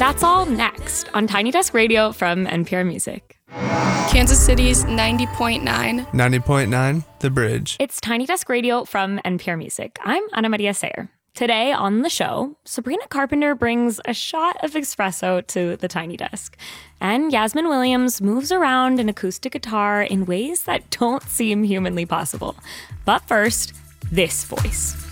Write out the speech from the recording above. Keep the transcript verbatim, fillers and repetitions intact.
That's all next on Tiny Desk Radio from N P R Music. Kansas City's ninety point nine. ninety point nine, The Bridge. It's Tiny Desk Radio from N P R Music. I'm Ana Maria Sayer. Today on the show, Sabrina Carpenter brings a shot of espresso to the Tiny Desk. And Yasmin Williams moves around an acoustic guitar in ways that don't seem humanly possible. But first, this voice.